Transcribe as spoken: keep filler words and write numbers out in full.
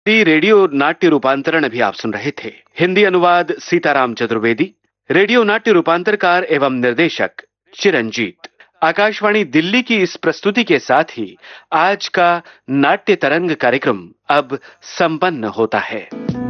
दी radio नाट्य रूपांतरण अभी आप सुन रहे थे। हिंदी अनुवाद सीताराम चतुर्वेदी, रेडियो नाट्य रूपांतरकार एवं निर्देशक चिरंजीत। आकाशवाणी दिल्ली की इस प्रस्तुति के साथ ही आज का नाट्य तरंग कार्यक्रम अब संपन्न होता है।